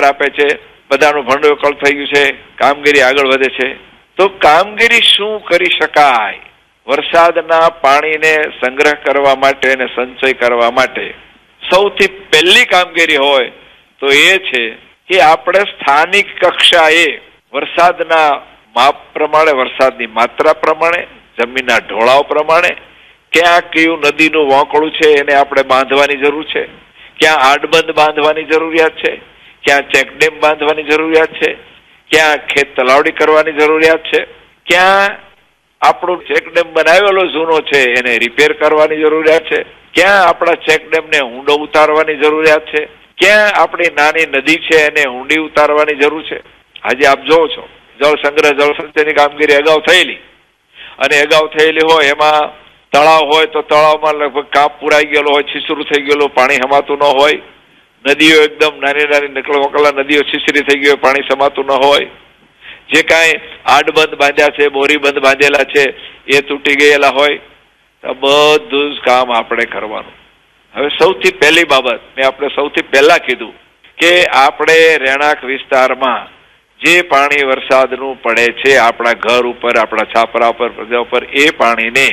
સહકાર આપે છે, બધાનું ભંડોળ થઈ ગયું છે, કામગીરી આગળ વધે છે. તો કામગીરી શું કરી શકાય? વરસાદના પાણીને સંગ્રહ કરવા માટે અને સંચય કરવા માટે સૌથી પહેલી કામગીરી હોય તો એ છે કે આપણે સ્થાનિક કક્ષાએ વરસાદના માપ પ્રમાણે, વરસાદની માત્રા પ્રમાણે, જમીનના ઢોળાવ પ્રમાણે ક્યાં કયું નદીનું વાંકળું છે એને આપણે બાંધવાની જરૂર છે, ક્યાં આડબંધ બાંધવાની જરૂરિયાત છે, ક્યાં ચેકડેમ બાંધવાની જરૂરિયાત છે, ક્યાં ખેત તલાવડી કરવાની જરૂરિયાત છે, ક્યાં આપણો ચેકડેમ બનાવેલો જૂનો છે એને રિપેર કરવાની જરૂરિયાત છે, ક્યાં આપણા ચેકડેમને ઊંડો ઉતારવાની જરૂરિયાત છે, ક્યાં આપણી નાની નદી છે એને ઊંડી ઉતારવાની જરૂર છે. આજે આપ જોવો છો જળ સંગ્રહ, જળ સંચયની કામગીરી અગાઉ થયેલી, અને અગાઉ થયેલી હોય એમાં તળાવ હોય તો તળાવમાં લગભગ કાપ પુરાઈ ગયેલો હોય, છીછરું થઈ ગયેલું, પાણી સમાતું ન હોય. નદીઓ એકદમ નાની નાની નકળા નદીઓ છીછરી થઈ ગઈ, પાણી સમાતું ન હોય. જે કાંઈ આડબંધ બાંધ્યા છે, બોરીબંધ બાંધેલા છે એ તૂટી ગયેલા હોય. બધું જ કામ આપણે કરવાનું. હવે સૌથી પહેલી બાબત મેં આપણે સૌથી પહેલા કીધું કે આપણે રહેણાંક વિસ્તારમાં જે પાણી વરસાદનું પડે છે આપણા ઘર ઉપર, આપણા છાપરા ઉપર, પ્રજા ઉપર, એ પાણીને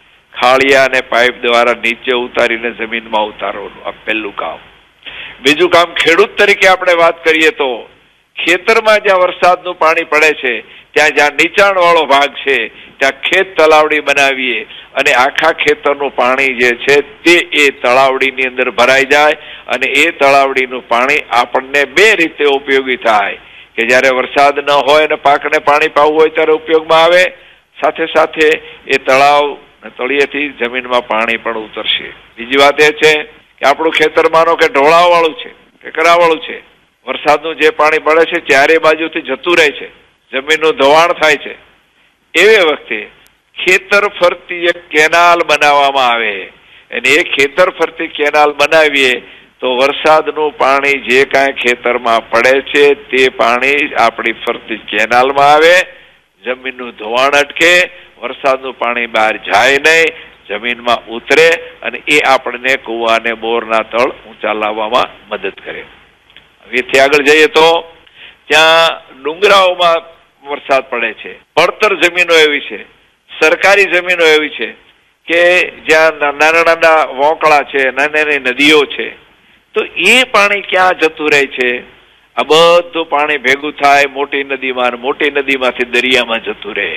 ખાળિયા અને પાઇપ દ્વારા નીચે ઉતારીને જમીનમાં ઉતારવાનું, આ પહેલું કામ. બીજું કામ, ખેડૂત તરીકે આપણે વાત કરીએ તો ખેતરમાં જ્યાં વરસાદનું પાણી પડે છે ત્યાં જ્યાં નીચાણ વાળો ભાગ છે ત્યાં ખેત તલાવડી બનાવીએ અને આખા ખેતરનું પાણી જે છે તે એ તળાવડીની અંદર ભરાઈ જાય, અને એ તળાવડીનું પાણી આપણને બે રીતે ઉપયોગી થાય કે જ્યારે વરસાદ ન હોય અને પાકને પાણી પાવું હોય ત્યારે ઉપયોગમાં આવે, સાથે સાથે એ તળાવ તળિયેથી જમીનમાં પાણી પણ ઉતરશે. બીજી વાત એ છે કે આપણું ખેતર માનો કે ઢોળાવ વાળું છે, ટેકરા વાળું છે, વરસાદનું જે પાણી પડે છે ચારે બાજુથી જતું રહે છે, જમીનનું ધોવાણ થાય છે. એવી વખતે ખેતર ફરતી એક કેનાલ બનાવવામાં આવે, અને એ ખેતર ફરતી કેનાલ બનાવીએ તો વરસાદનું પાણી જે કાંઈ ખેતરમાં પડે છે તે પાણી આપણી ફરતી કેનાલમાં આવે, જમીનનું ધોવાણ અટકે, વરસાદનું પાણી બહાર જાય નહીં, જમીનમાં ઉતરે, અને એ આપણને કુવાને બોરના તળ ઊંચા લાવવામાં મદદ કરે. હવેથી આગળ જઈએ તો ત્યાં ડુંગરાઓમાં વરસાદ પડે છે, પડતર જમીનો એવી છે, સરકારી જમીનો એવી છે કે જ્યાં નાના નાના વોંકળા છે, નાની નાની નદીઓ છે, તો એ પાણી ક્યાં જતું રહે છે? આ બધું પાણી ભેગું થાય મોટી નદીમાં, મોટી નદીમાંથી દરિયામાં જતું રહે.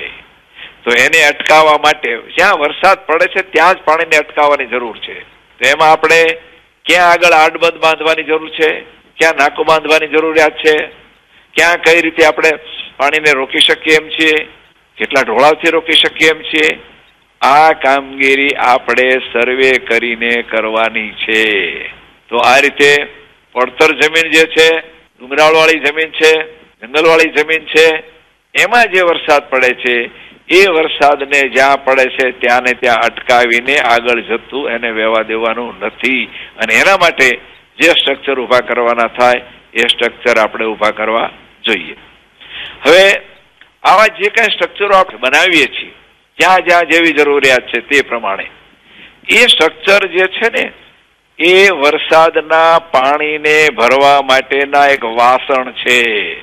તો એને અટકાવવા માટે જ્યાં વરસાદ પડે છે ત્યાં જ પાણીને અટકાવવાની જરૂર છે. તો એમાં આપણે ક્યાં આગળ આડબંધ બાંધવાની જરૂર છે, ક્યાં નાકું બાંધવાની જરૂરિયાત છે, ક્યાં કઈ રીતે આપણે પાણીને રોકી શકીએ એમ છીએ, કેટલા ઢોળાવથી રોકી શકીએ એમ છીએ, આ કામગીરી આપણે સર્વે કરીને કરવાની છે. તો આ રીતે પડતર જમીન જે છે, ડુંગરાળવાળી જમીન છે, જંગલવાળી જમીન છે, એમાં જે વરસાદ પડે છે એ વરસાદને જ્યાં પડે છે ત્યાં ને ત્યાં અટકાવીને આગળ જતું એને વહેવા દેવાનું નથી. અને એના માટે જે સ્ટ્રક્ચર ઊભા કરવાના થાય એ સ્ટ્રક્ચર આપણે ઊભા કરવા જોઈએ. હવે આવા જે કાંઈ સ્ટ્રક્ચરો આપણે બનાવીએ છીએ જ્યાં જ્યાં જેવી જરૂરિયાત છે તે પ્રમાણે એ સ્ટ્રક્ચર જે છે ને એ વરસાદના પાણીને ભરવા માટેના એક વાસણ છે.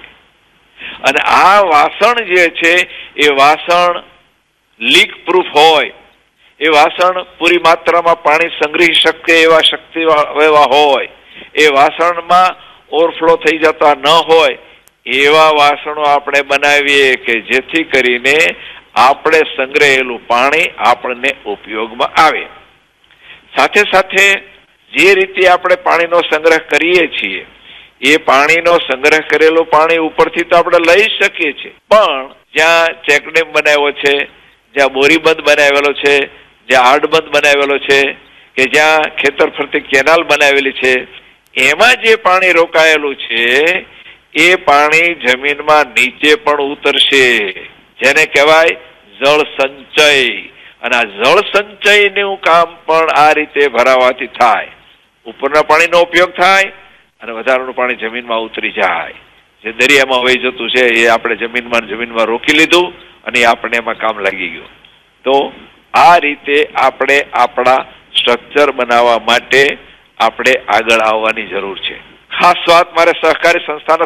અને આ વાસણ જે છે એ વાસણ લીક પ્રૂફ હોય, એ વાસણ પૂરી માત્રામાં પાણી સંગ્રહી શકે એવા શક્તિ એવા હોય, એ વાસણમાં ઓવરફ્લો થઈ જતા ન હોય એવા વાસણો આપણે બનાવીએ કે જેથી કરીને આપણે સંગ્રહેલું પાણી આપણને ઉપયોગમાં આવે. સાથે સાથે જે રીતે આપણે પાણીનો સંગ્રહ કરીએ છીએ એ પાણીનો સંગ્રહ કરેલું પાણી ઉપરથી તો આપણે લઈ શકીએ છીએ, પણ જ્યાં ચેકડેમ બનાવ્યો છે, જ્યાં બોરીબંધ બનાવેલો છે, જ્યાં આડબંધ બનાવેલો છે, કે જ્યાં ખેતર ફરતી કેનાલ બનાવેલી છે, એમાં જે પાણી રોકાયેલું છે એ પાણી જમીનમાં નીચે પણ ઉતરશે, જેને કહેવાય જળ સંચય. અને આ જળ સંચયનું કામ પણ આ રીતે ભરાવાથી થાય. ઉપરના પાણીનો ઉપયોગ થાય અને વધારાનું પાણી જમીનમાં ઉતરી જાય. જે દરિયામાં વહી જતું છે એ આપણે જમીનમાં રોકી લીધું અને આપણે એમાં કામ લાગી ગયું. તો આ રીતે આપણે આપણા સ્ટ્રક્ચર બનાવવા માટે આપણે આગળ આવવાની જરૂર છે. ખાસ વાત મારે સહકારી સંસ્થાના